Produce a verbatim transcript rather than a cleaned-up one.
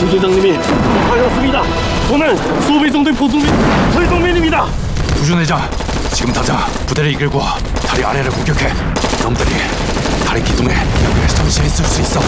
부대장님이 반갑습니다. 저는 소비성대 포승민 설성민입니다. 부준회장, 지금 당장 부대를 이끌고 다리 아래를 공격해. 놈들이 다리 기둥에 연결 선시했을 수 있어.